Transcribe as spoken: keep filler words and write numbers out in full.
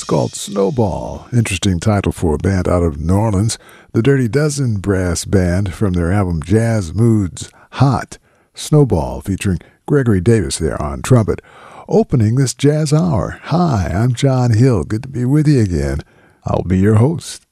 called Snowball. Interesting title for a band out of New Orleans. The Dirty Dozen Brass Band from their album Jazz Moods Hot. Snowball featuring Gregory Davis there on trumpet. Opening this jazz hour. Hi, I'm John Hill. Good to be with you again. I'll be your host.